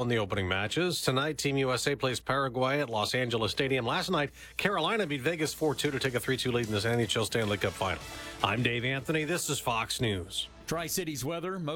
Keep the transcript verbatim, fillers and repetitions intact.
in the opening matches. Tonight, Team U S A plays Paraguay at Los Angeles Stadium. Last night, Carolina beat Vegas four two to take a three two lead in this N H L Stanley Cup final. I'm Dave Anthony. This is Fox News. Tri-Cities weather.